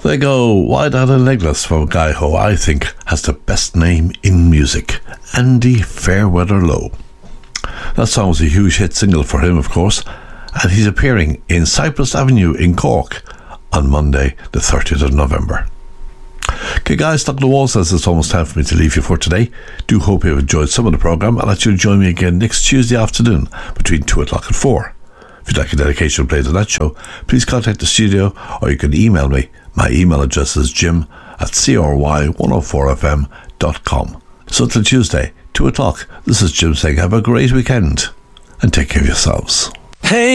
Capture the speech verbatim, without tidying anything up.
They go Wide and Legless from a guy who I think has the best name in music, Andy Fairweather Low. That song was a huge hit single for him, of course, and he's appearing in Cypress Avenue in Cork on Monday the thirtieth of November. Okay guys, Doug the Wall says it's almost time for me to leave you for today. Do hope you've enjoyed some of the programme and that you'll join me again next Tuesday afternoon between two o'clock and four. If you'd like a dedication played on that show, please contact the studio or you can email me. My email address is jim at c r y one oh four f m dot com. So until Tuesday, two o'clock, this is Jim saying have a great weekend and take care of yourselves. Hey!